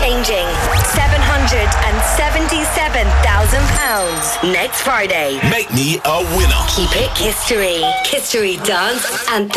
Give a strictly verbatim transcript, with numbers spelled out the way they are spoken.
changing. seven hundred seventy-seven thousand pounds next Friday. Make me a winner. Keep it history. History dance anthem.